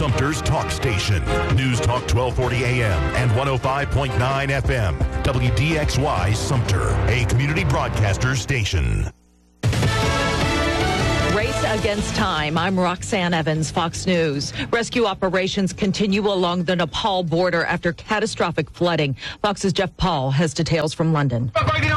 Sumter's talk station. News Talk 1240 AM and 105.9 FM. WDXY Sumter, a community broadcaster station. Race against time. I'm Roxanne Evans, Fox News. Rescue operations continue along the Nepal border after catastrophic flooding. Fox's Jeff Paul has details from London.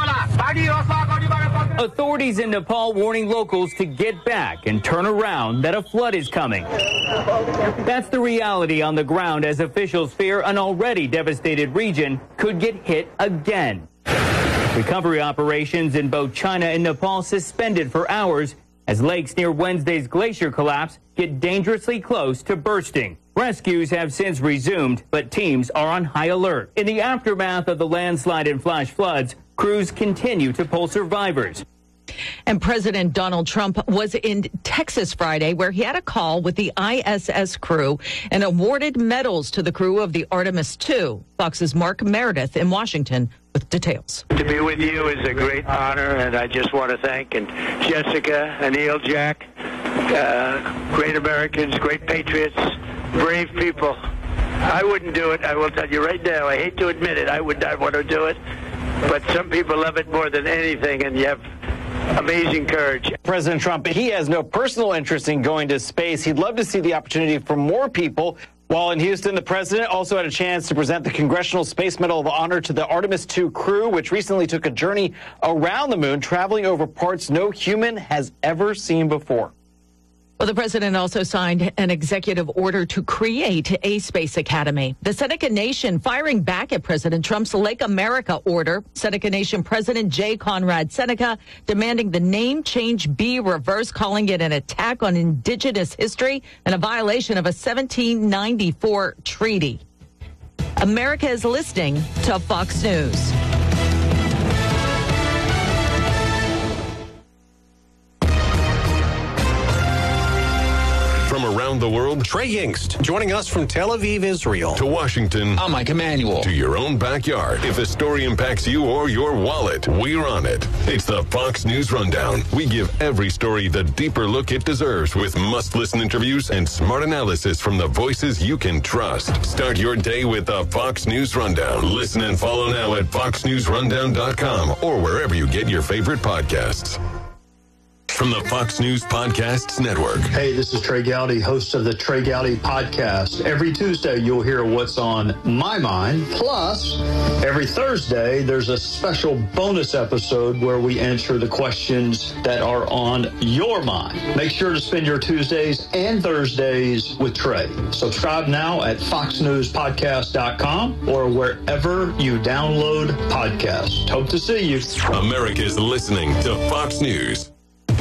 Authorities in Nepal warning locals to get back and turn around, that a flood is coming. That's the reality on the ground as officials fear an already devastated region could get hit again. Recovery operations in both China and Nepal suspended for hours as lakes near Wednesday's glacier collapse get dangerously close to bursting. Rescues have since resumed, but teams are on high alert. In the aftermath of the landslide and flash floods, crews continue to pull survivors. And President Donald Trump was in Texas Friday, where he had a call with the ISS crew and awarded medals to the crew of the Artemis II. Fox's Mark Meredith in Washington with details. To be with you is a great honor, and I just want to thank Jessica, Anil, Jack, great Americans, great patriots, brave people. I wouldn't do it. I will tell you right now. I hate to admit it. I would not want to do it, but some people love it more than anything, and you have amazing courage. President Trump, he has no personal interest in going to space. He'd love to see the opportunity for more people. While in Houston, the president also had a chance to present the Congressional Space Medal of Honor to the Artemis II crew, which recently took a journey around the moon, traveling over parts no human has ever seen before. Well, the president also signed an executive order to create a space academy. The Seneca Nation firing back at President Trump's Lake America order. Seneca Nation President J. Conrad Seneca demanding the name change be reversed, calling it an attack on indigenous history and a violation of a 1794 treaty. America is listening to Fox News. From around the world, Trey Yingst, joining us from Tel Aviv, Israel. to Washington, I'm Mike Emanuel. to your own backyard. If a story impacts you or your wallet, we're on it. It's the Fox News Rundown. We give every story the deeper look it deserves with must-listen interviews and smart analysis from the voices you can trust. Start your day with the Fox News Rundown. Listen and follow now at foxnewsrundown.com or wherever you get your favorite podcasts. From the Fox News Podcasts Network. Hey, this is Trey Gowdy, host of the Trey Gowdy Podcast. Every Tuesday, you'll hear what's on my mind. Plus, every Thursday, there's a special bonus episode where we answer the questions that are on your mind. Make sure to spend your Tuesdays and Thursdays with Trey. Subscribe now at foxnewspodcast.com or wherever you download podcasts. Hope to see you. America's listening to Fox News.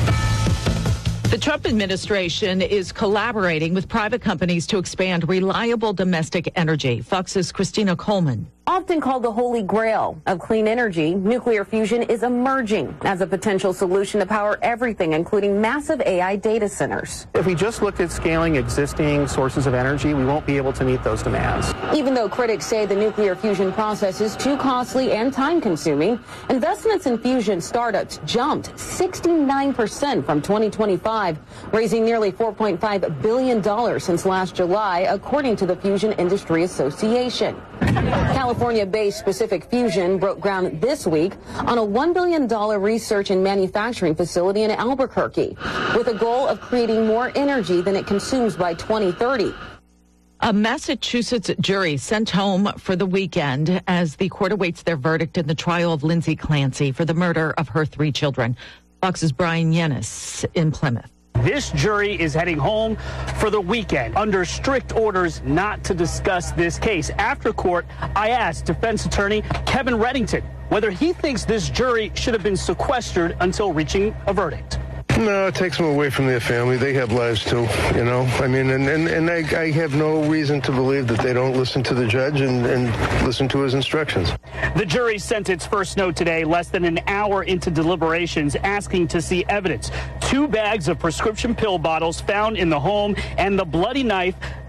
The Trump administration is collaborating with private companies to expand reliable domestic energy. Fox's Christina Coleman. Often called the holy grail of clean energy, nuclear fusion is emerging as a potential solution to power everything, including massive AI data centers. If we just looked at scaling existing sources of energy, we won't be able to meet those demands. Even though critics say the nuclear fusion process is too costly and time-consuming, investments in fusion startups jumped 69% from 2025, raising nearly $4.5 billion since last July, according to the Fusion Industry Association. California-based Pacific Fusion broke ground this week on a $1 billion research and manufacturing facility in Albuquerque, with a goal of creating more energy than it consumes by 2030. A Massachusetts jury sent home for the weekend as the court awaits their verdict in the trial of Lindsay Clancy for the murder of her 3 children. Fox's Brian Yennis in Plymouth. This jury is heading home for the weekend under strict orders not to discuss this case. After court, I asked defense attorney Kevin Reddington whether he thinks this jury should have been sequestered until reaching a verdict. No, it takes them away from their family. They have lives too, you know. I mean, and I have no reason to believe that they don't listen to the judge and listen to his instructions. The jury sent its first note today, less than an hour into deliberations, asking to see evidence. 2 bags of prescription pill bottles found in the home and the bloody knife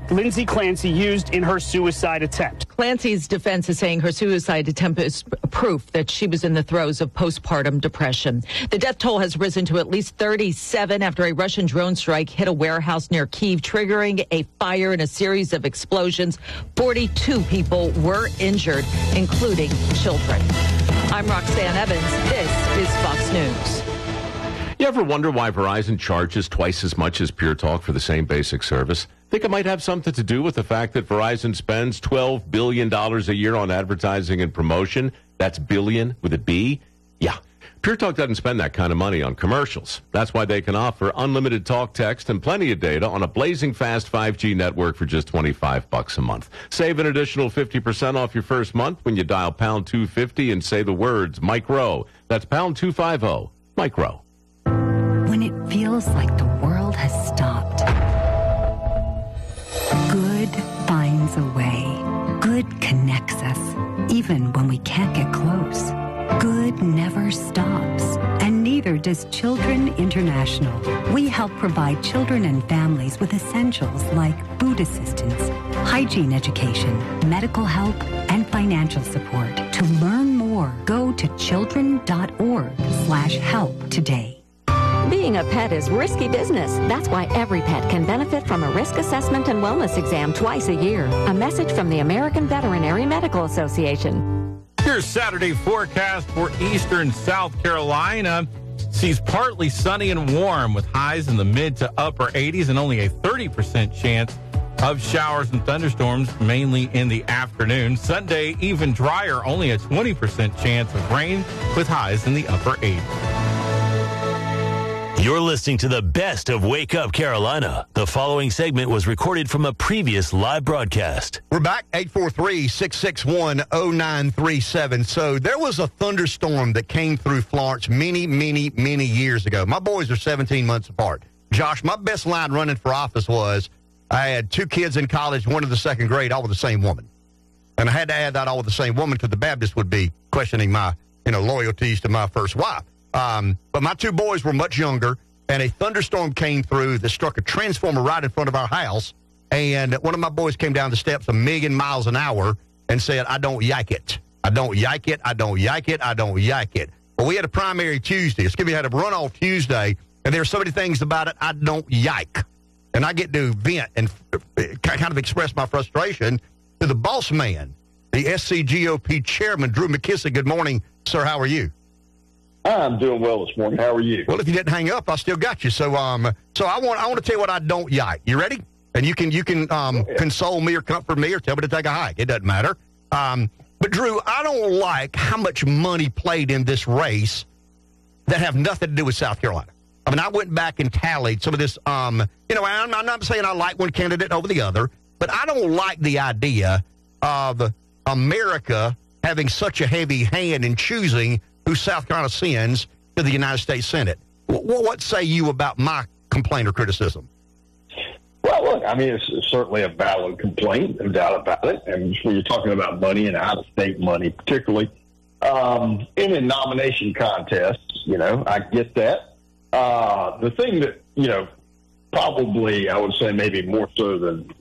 Lindsay Clancy used in her suicide attempt. Clancy's defense is saying her suicide attempt is proof that she was in the throes of postpartum depression. The death toll has risen to at least 37 after a Russian drone strike hit a warehouse near Kyiv, triggering a fire and a series of explosions. 42 people were injured, including children. I'm Roxanne Evans. This is Fox News. You ever wonder why Verizon charges twice as much as Pure Talk for the same basic service? Think it might have something to do with the fact that Verizon spends $12 billion a year on advertising and promotion? That's billion with a B? Yeah. Pure Talk doesn't spend that kind of money on commercials. That's why they can offer unlimited talk, text, and plenty of data on a blazing fast 5G network for just $25 a month. Save an additional 50% off your first month when you dial pound 250 and say the words micro. That's pound 250, micro. When it feels like the world has stopped, good finds a way. Good connects us, even when we can't get close. Good never stops, and neither does Children International. We help provide children and families with essentials like food assistance, hygiene education, medical help, and financial support. To learn more, go to children.org/help today. Being a pet is risky business. That's why every pet can benefit from a risk assessment and wellness exam twice a year. A message from the American Veterinary Medical Association. Here's Saturday forecast for eastern South Carolina. Sees partly sunny and warm with highs in the mid to upper 80s and only a 30% chance of showers and thunderstorms, mainly in the afternoon. Sunday, even drier, only a 20% chance of rain with highs in the upper 80s. You're listening to the best of Wake Up Carolina. The following segment was recorded from a previous live broadcast. We're back, 843-661-0937. So there was a thunderstorm that came through Florence many, many, many years ago. My boys are 17 months apart. Josh, my best line running for office was I had two kids in college, one in the second grade, all with the same woman. And I had to add that all with the same woman because the Baptists would be questioning my, loyalties to my first wife. But my two boys were much younger, and a thunderstorm came through that struck a transformer right in front of our house, and one of my boys came down the steps 1,000,000 miles an hour and said, I don't yike it. I don't yike it. I don't yike it. I don't yike it. Well, we had a primary Tuesday. We had a runoff Tuesday, and there are so many things about it I don't yike. And I get to vent and kind of express my frustration to the boss man, the SCGOP chairman, Drew McKissick. Good morning, sir. How are you? I'm doing well this morning. How are you? Well, if you didn't hang up, I still got you. So I want to tell you what I don't yike. You ready? And you can console me or comfort me or tell me to take a hike. It doesn't matter. But Drew, I don't like how much money played in this race that have nothing to do with South Carolina. I mean, I went back and tallied some of this. I'm not saying I like one candidate over the other, but I don't like the idea of America having such a heavy hand in choosing who South Carolina sends to the United States Senate. What say you about my complaint or criticism? Well, look, I mean, it's certainly a valid complaint, no doubt about it. And when you're talking about money and out-of-state money, particularly in a nomination contest, I get that. The thing that, probably I would say maybe more so than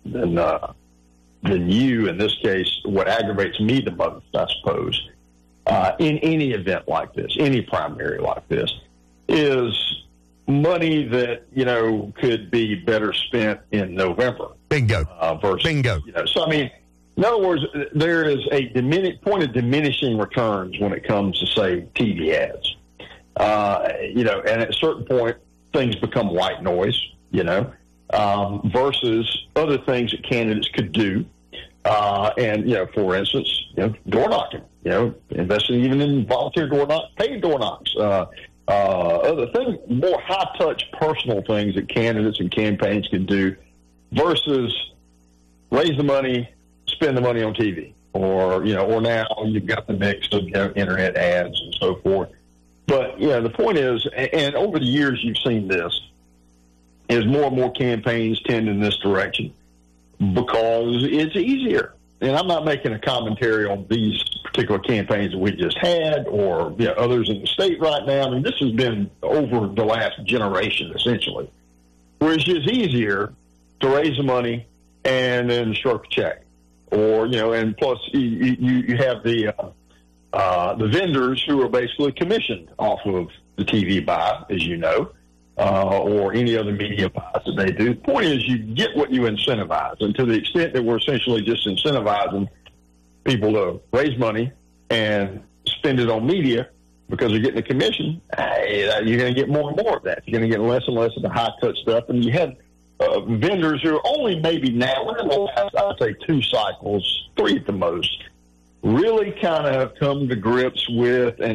you in this case, what aggravates me the most, I suppose, in any event like this, any primary like this, is money that, could be better spent in November. Bingo. Bingo. So, I mean, in other words, there is a point of diminishing returns when it comes to, say, TV ads. And at a certain point, things become white noise, versus other things that candidates could do. For instance, door knocking, investing even in volunteer door knocks, paid door knocks, other things, more high-touch personal things that candidates and campaigns can do versus raise the money, spend the money on TV, or now you've got the mix of internet ads and so forth. But, the point is, and over the years you've seen this, is more and more campaigns tend in this direction because it's easier. And I'm not making a commentary on these particular campaigns that we just had or others in the state right now. I mean, this has been over the last generation, essentially, where it's just easier to raise the money, and then short a check. Or, and plus you have the vendors who are basically commissioned off of the TV buy, as you know, or any other media buys that they do. The point is you get what you incentivize. And to the extent that we're essentially just incentivizing people to raise money and spend it on media because they're getting a commission, you're going to get more and more of that. You're going to get less and less of the high-touch stuff. And you have vendors who are only maybe now, within the last, I'd say 2 cycles, 3 at the most, really kind of have come to grips with and